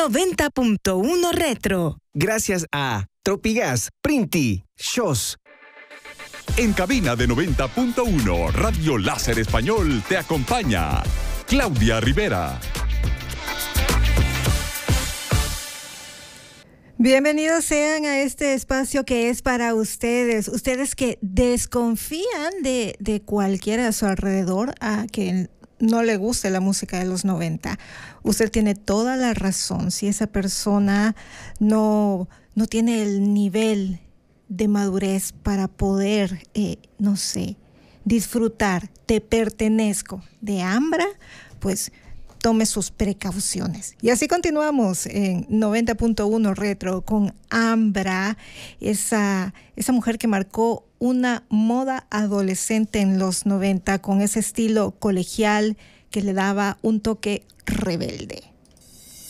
90.1 Retro. Gracias a Tropigas, Printi, Shows. En cabina de 90.1 Radio Láser Español te acompaña Claudia Rivera. Bienvenidos sean a este espacio que es para ustedes que desconfían de cualquiera a su alrededor, a que no le guste la música de los 90. Usted tiene toda la razón. Si esa persona no tiene el nivel de madurez para poder, disfrutar Te Pertenezco de Ambra, pues tome sus precauciones. Y así continuamos en 90.1 Retro con Ambra, esa mujer que marcó una moda adolescente en los 90 con ese estilo colegial que le daba un toque rebelde.